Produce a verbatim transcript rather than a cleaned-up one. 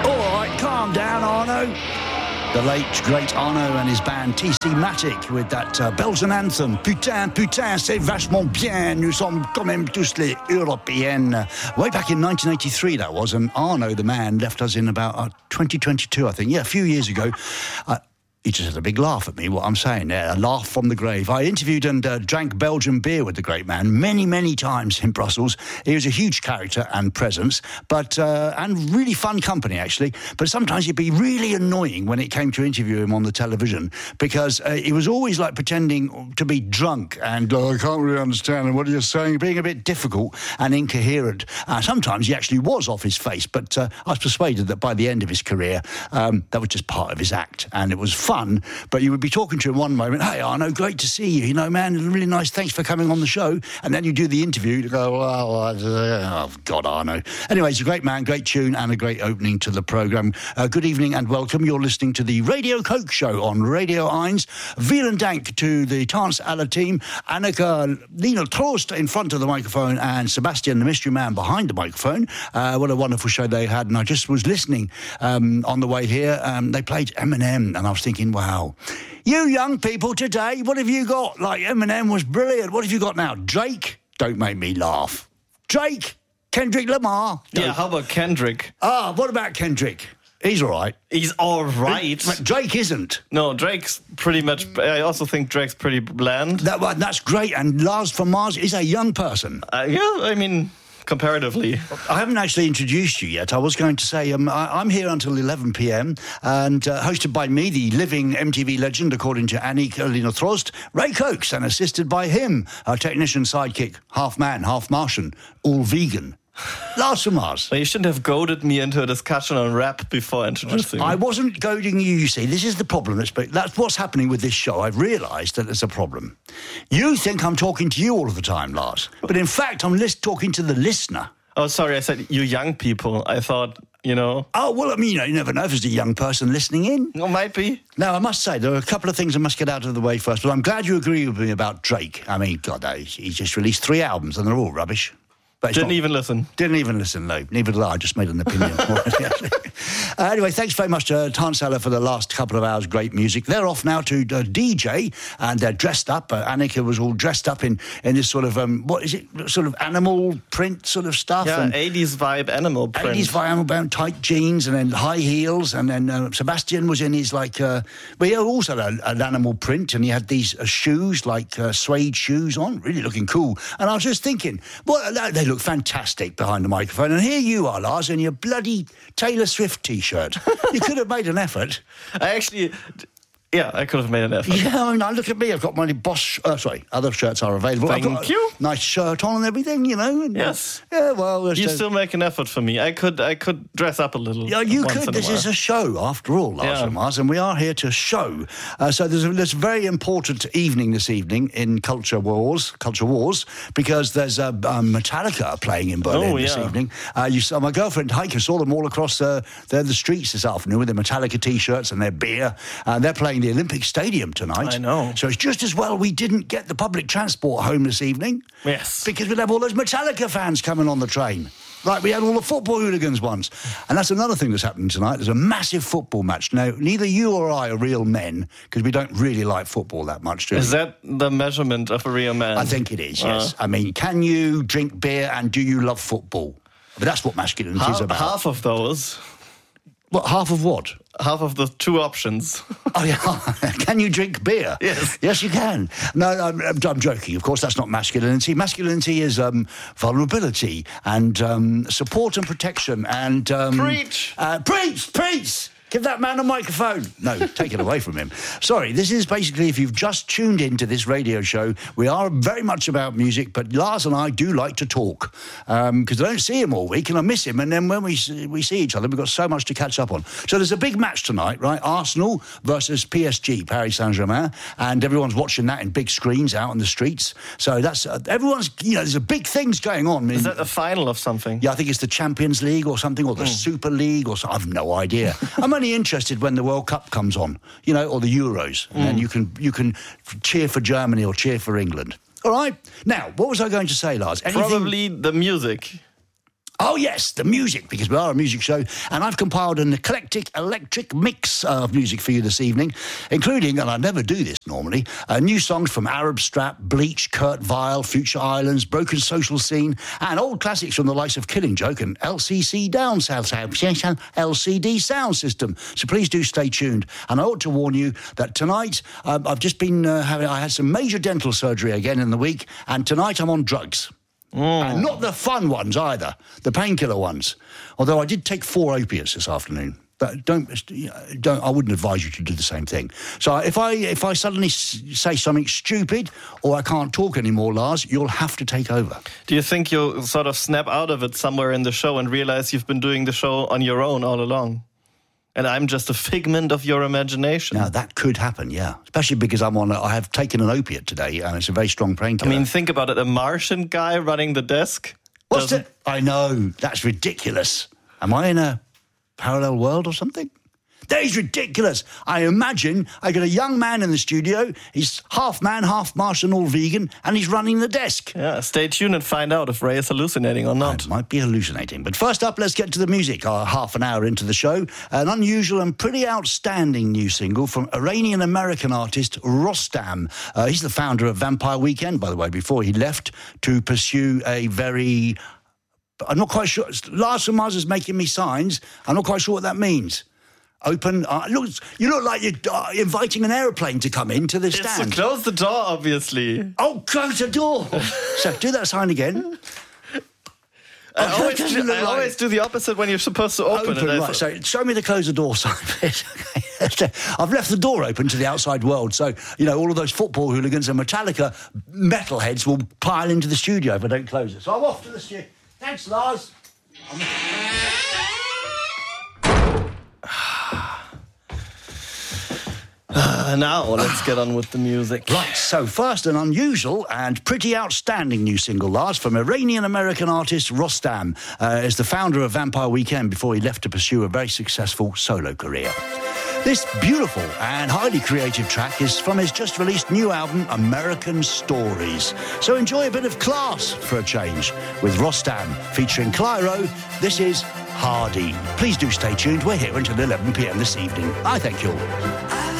All right, calm down, Arno. The late, great Arno and his band T C Matic with that uh, Belgian anthem. Putain, putain, c'est vachement bien. Nous sommes quand même tous les Européennes. Uh, way back in nineteen eighty-three, that was. And Arno, the man, left us in about uh, twenty twenty-two, I think. Yeah, a few years ago. Uh, He just had a big laugh at me, what I'm saying there, a laugh from the grave. I interviewed and uh, drank Belgian beer with the great man many, many times in Brussels. He was a huge character and presence, but uh, and really fun company, actually. But sometimes he'd be really annoying when it came to interview him on the television, because uh, he was always like pretending to be drunk and, oh, I can't really understand what you're saying, being a bit difficult and incoherent. Uh, sometimes he actually was off his face, but uh, I was persuaded that by the end of his career, um, that was just part of his act, and it was fun. Fun, but you would be talking to him one moment, hey Arno, great to see you, you know, man, really nice, thanks for coming on the show, and then you do the interview to go, oh, oh God, Arno. Anyway, he's a great man, great tune, and a great opening to the programme. Uh, good evening and welcome. You're listening to the Radio Coke Show on Radio Eins. Vielen Dank to the Tance Alla team, Annika, Nina Trost in front of the microphone, and Sebastian, the mystery man, behind the microphone. Uh, what a wonderful show they had, and I just was listening um, on the way here. Um, they played Eminem, and I was thinking, wow, you young people today, what have you got? Like, Eminem was brilliant. What have you got now? Drake? Don't make me laugh. Drake? Kendrick Lamar? Don't. Yeah, how about Kendrick? Ah, what about Kendrick? He's all right. He's all right. But Drake isn't. No, Drake's pretty much... I also think Drake's pretty bland. That, well, that's great. And Lars from Mars is a young person. Uh, yeah, I mean... comparatively. I haven't actually introduced you yet. I was going to say um, I, I'm here until eleven p.m. and uh, hosted by me, the living M T V legend, according to Annika Lina Trost, Ray Cokes, and assisted by him, our technician sidekick, half man, half Martian, all vegan, Lars from Mars. Well, you shouldn't have goaded me into a discussion on rap before introducing me. I wasn't goading you, you see. This is the problem. That's, that's what's happening with this show. I've realised that there's a problem. You think I'm talking to you all of the time, Lars. But in fact, I'm list- talking to the listener. Oh, sorry, I said you young people. I thought, you know... Oh, well, I mean, you know, you never know if there's a young person listening in. Well, might be. Now, I must say, there are a couple of things I must get out of the way first, but I'm glad you agree with me about Drake. I mean, God, he's just released three albums and they're all rubbish. Didn't not, even listen. Didn't even listen, no. Neither did I. I just made an opinion. uh, anyway, thanks very much to Tance Alla for the last couple of hours. Great music. They're off now to uh, D J, and they're dressed up. Uh, Annika was all dressed up in, in this sort of, um, what is it, sort of animal print sort of stuff. Yeah, and eighties vibe animal print. eighties vibe animal print, tight jeans, and then high heels. And then uh, Sebastian was in his, like, uh, well, he had also an, an animal print, and he had these uh, shoes, like uh, suede shoes on, really looking cool. And I was just thinking, well, they look fantastic behind the microphone. And here you are, Lars, in your bloody Taylor Swift T-shirt. You could have made an effort. I actually... Yeah, I could have made an effort. Yeah, I mean, look at me. I've got my Bosch... Uh, sorry, other shirts are available. Thank I've got you. A nice shirt on and everything, you know. And, yes. Uh, yeah, well... You just, still make an effort for me. I could I could dress up a little. Yeah, you once could. In This a is a show, after all, Lars yeah. and Mars, and we are here to show. Uh, so there's a this very important evening this evening in Culture Wars, Culture Wars, because there's uh, um, Metallica playing in Berlin oh, this yeah. evening. Uh, you saw my girlfriend Heike saw them all across uh, the, the streets this afternoon with their Metallica T-shirts and their beer. Uh, they're playing the Olympic Stadium tonight. I know. So it's just as well we didn't get the public transport home this evening. Yes. Because we'd have all those Metallica fans coming on the train. Like we had all the football hooligans once. And that's another thing that's happening tonight. There's a massive football match. Now, neither you or I are real men, because we don't really like football that much, do we? Is that the measurement of a real man? I think it is, uh, yes. I mean, can you drink beer and do you love football? But that's what masculinity half, is about. Half of those. What, half of what? Half of the two options. Oh, yeah. Can you drink beer? Yes. Yes, you can. No, I'm, I'm joking. Of course, that's not masculinity. Masculinity is um, vulnerability and um, support and protection and... Um, preach! Uh, preach! Preach! Give that man a microphone. No, take it away from him. Sorry, this is basically, if you've just tuned into this radio show, we are very much about music, but Lars and I do like to talk because um, I don't see him all week and I miss him. And then when we we see each other, we've got so much to catch up on. So there's a big match tonight, right? Arsenal versus P S G, Paris Saint-Germain, and everyone's watching that in big screens out on the streets. So that's, uh, everyone's, you know, there's a big things going on. Is that the final of something? Yeah, I think it's the Champions League or something, or the mm. Super League or something. I've no idea. I'm only interested when the World Cup comes on, you know, or the Euros, mm. and you can you can cheer for Germany or cheer for England. All right. Now, what was I going to say, Lars? Anything... Probably the music. Oh, yes, the music, because we are a music show, and I've compiled an eclectic electric mix of music for you this evening, including, and I never do this normally, uh, new songs from Arab Strap, Bleach, Kurt Vile, Future Islands, Broken Social Scene, and old classics from the likes of Killing Joke and L C C Down South L C D Sound System. So please do stay tuned. And I ought to warn you that tonight, um, I've just been uh, having, I had some major dental surgery again in the week, and tonight I'm on drugs. Mm. And not the fun ones either, the painkiller ones. Although I did take four opiates this afternoon. But don't, don't. I wouldn't advise you to do the same thing. So if I if I suddenly s- say something stupid or I can't talk anymore, Lars, you'll have to take over. Do you think you'll sort of snap out of it somewhere in the show and realize you've been doing the show on your own all along? And I'm just a figment of your imagination. Now, that could happen, yeah. Especially because I'm on. A, I have taken an opiate today, and it's a very strong painkiller. I mean, think about it. A Martian guy running the desk. What's that? I know. That's ridiculous. Am I in a parallel world or something? That is ridiculous. I imagine I got a young man in the studio. He's half man, half Martian, all vegan, and he's running the desk. Yeah, stay tuned and find out if Ray is hallucinating or not. I might be hallucinating. But first up, let's get to the music. Uh, half an hour into the show, an unusual and pretty outstanding new single from Iranian-American artist Rostam. Uh, he's the founder of Vampire Weekend, by the way, before he left to pursue a very... I'm not quite sure. Lars from Mars is making me signs. I'm not quite sure what that means. Open. Uh, look, you look like you're uh, inviting an aeroplane to come into the stand. It's to close the door, obviously. Oh, close the door. So do that sign again. I, oh, always, do, I like... always do the opposite when you're supposed to open, open it. Right, so show me the close the door sign. I've left the door open to the outside world, so, you know, all of those football hooligans and Metallica metalheads will pile into the studio if I don't close it. So I'm off to the studio. Thanks, Lars. Uh, now, let's get on with the music. Right, so first, an unusual and pretty outstanding new single, Lars, from Iranian-American artist Rostam, uh, is the founder of Vampire Weekend before he left to pursue a very successful solo career. This beautiful and highly creative track is from his just-released new album, American Stories. So enjoy a bit of class for a change with Rostam featuring Clyro. This is Hardy. Please do stay tuned. We're here until eleven p.m. this evening. I thank you all.